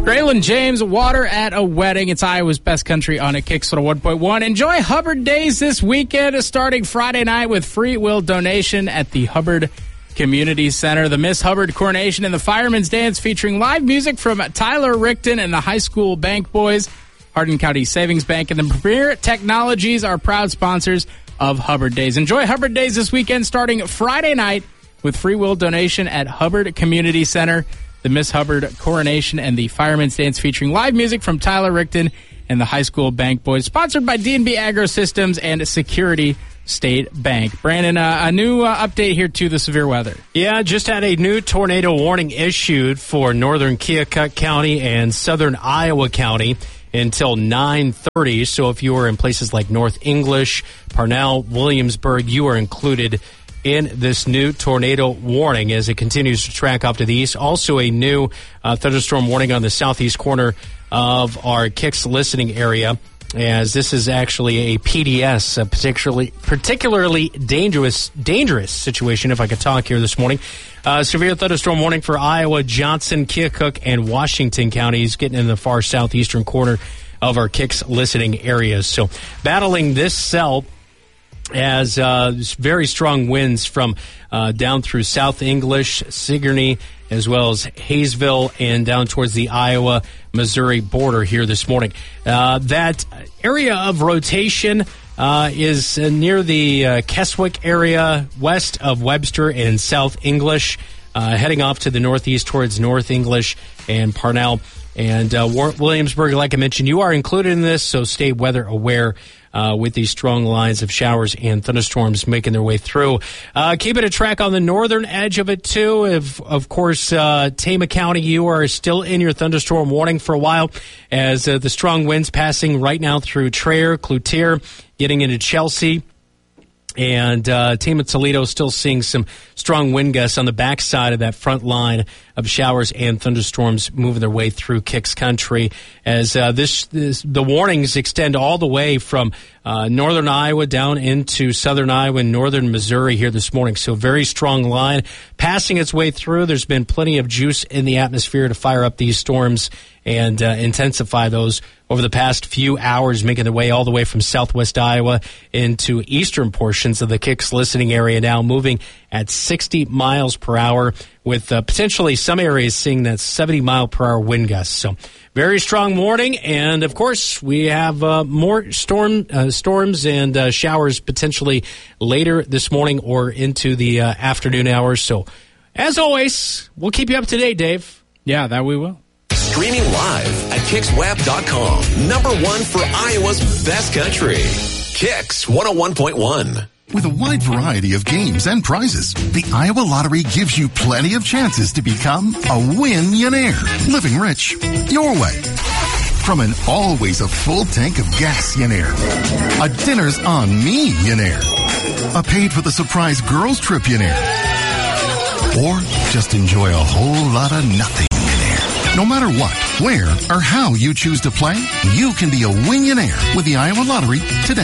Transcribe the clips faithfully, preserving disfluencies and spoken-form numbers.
Braylon James, Water at a Wedding. It's Iowa's Best Country on a Kicks one point one. Enjoy Hubbard Days this weekend, starting Friday night with free will donation at the Hubbard Community Center. The Miss Hubbard Coronation and the Fireman's Dance featuring live music from Tyler Rickton and the High School Bank Boys. Hardin County Savings Bank and the Premier Technologies are proud sponsors of Hubbard Days. Enjoy Hubbard Days this weekend, starting Friday night with free will donation at Hubbard Community Center. The Miss Hubbard Coronation and the Fireman's Dance featuring live music from Tyler Rickton and the High School Bank Boys. Sponsored by D and B Agro Systems and Security State Bank. Brandon, uh, a new uh, update here to the severe weather. Yeah, just had a new tornado warning issued for northern Keokuk County and southern Iowa County until nine thirty. So if you are in places like North English, Parnell, Williamsburg, you are included in this new tornado warning as it continues to track off to the east. Also a new uh, thunderstorm warning on the southeast corner of our Kicks listening area, as this is actually a P D S, a particularly particularly dangerous dangerous situation, if I could talk here this morning. Uh, severe thunderstorm warning for Iowa, Johnson, Keokuk, and Washington counties, getting in the far southeastern corner of our Kicks listening areas. So battling this cell as uh, very strong winds from uh, down through South English, Sigourney, as well as Hayesville, and down towards the Iowa-Missouri border here this morning. Uh, that area of rotation uh, is uh, near the uh, Keswick area, west of Webster and South English, uh, heading off to the northeast towards North English and Parnell. And uh, Williamsburg, like I mentioned, you are included in this, so stay weather aware uh, with these strong lines of showers and thunderstorms making their way through. Uh, keeping a track on the northern edge of it, too. If, of course, uh, Tama County, you are still in your thunderstorm warning for a while, as uh, the strong winds passing right now through Traer, Cloutier, getting into Chelsea. And uh, Tama Toledo still seeing some strong wind gusts on the backside of that front line of showers and thunderstorms moving their way through Kicks country. As uh, this, this, the warnings extend all the way from uh, northern Iowa down into southern Iowa and northern Missouri here this morning. So very strong line passing its way through. There's been plenty of juice in the atmosphere to fire up these storms and uh, intensify those over the past few hours, making their way all the way from southwest Iowa into eastern portions of the Kicks listening area now, moving at sixty miles per hour, with uh, potentially some areas seeing that seventy mile per hour wind gusts. So very strong warning, and of course we have uh, more storm uh, storms and uh, showers potentially later this morning or into the uh, afternoon hours. So as always, we'll keep you up to date, Dave. Yeah, that we will. Streaming live at Kicks Web dot com. Number one for Iowa's best country. Kicks one oh one point one. With a wide variety of games and prizes, the Iowa Lottery gives you plenty of chances to become a win-yonaire. Living rich your way. From an always a full tank of gas-yonaire, a dinner's on me-yonaire, a paid for the surprise girls trip-yonaire, or just enjoy a whole lot of nothing. No matter what, where, or how you choose to play, you can be a win-yonaire with the Iowa Lottery today.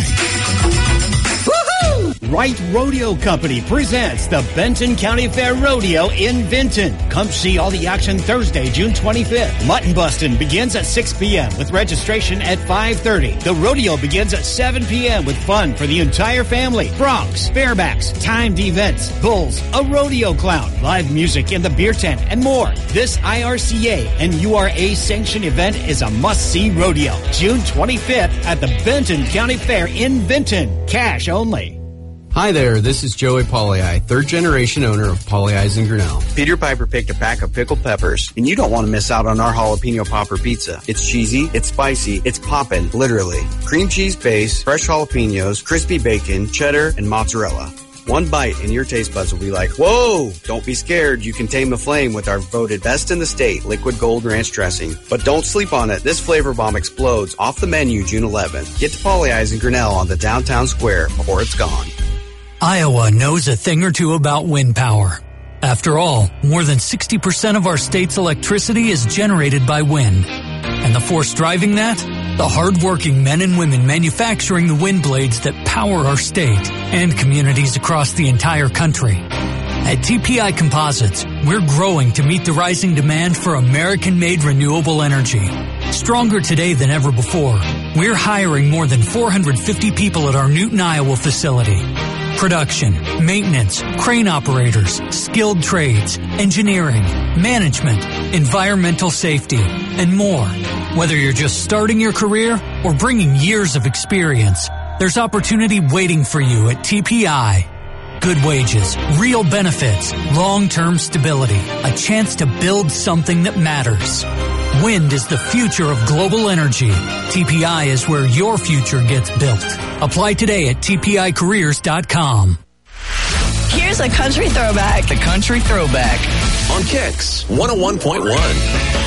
Wright Rodeo Company presents the Benton County Fair Rodeo in Vinton. Come see all the action Thursday, June twenty-fifth. Mutton busting begins at six p.m. with registration at five thirty. The rodeo begins at seven p.m. with fun for the entire family. Broncs, barebacks, timed events, bulls, a rodeo clown, live music in the beer tent, and more. This I R C A and U R A sanctioned event is a must-see rodeo. June twenty-fifth at the Benton County Fair in Vinton. Cash only. Hi there, this is Joey Pollyi, third generation owner of Pollyi's in Grinnell. Peter Piper picked a pack of pickled peppers, and you don't want to miss out on our jalapeno popper pizza. It's cheesy, it's spicy, it's poppin', literally. Cream cheese base, fresh jalapenos, crispy bacon, cheddar, and mozzarella. One bite and your taste buds will be like, whoa! Don't be scared, you can tame the flame with our voted best in the state liquid gold ranch dressing. But don't sleep on it, this flavor bomb explodes off the menu June eleventh. Get to Pollyi's in Grinnell on the downtown square before it's gone. Iowa knows a thing or two about wind power. After all, more than sixty percent of our state's electricity is generated by wind. And the force driving that? The hard-working men and women manufacturing the wind blades that power our state and communities across the entire country. At T P I Composites, we're growing to meet the rising demand for American-made renewable energy. Stronger today than ever before, we're hiring more than four hundred fifty people at our Newton, Iowa facility. Production, maintenance, crane operators, skilled trades, engineering, management, environmental safety, and more. Whether you're just starting your career or bringing years of experience, there's opportunity waiting for you at T P I. Good wages, real benefits, long-term stability, a chance to build something that matters. Wind is the future of global energy. T P I is where your future gets built. Apply today at T P I careers dot com. Here's a country throwback. The Country Throwback on Kicks one oh one point one.